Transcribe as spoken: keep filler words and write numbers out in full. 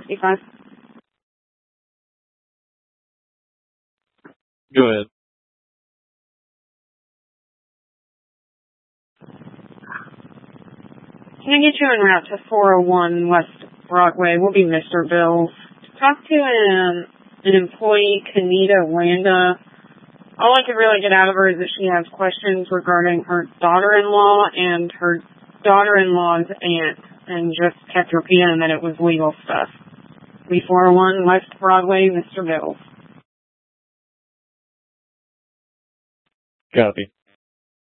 sixty-five. Go ahead. Can I get you en route to four oh one West Broadway? We'll be Mister Bills. Talk to an, an employee, Kanita Landa. All I could really get out of her is that she has questions regarding her daughter-in-law and her daughter-in-law's aunt, and just kept repeating that it was legal stuff. B four oh one West Broadway, Mister Bills. Copy.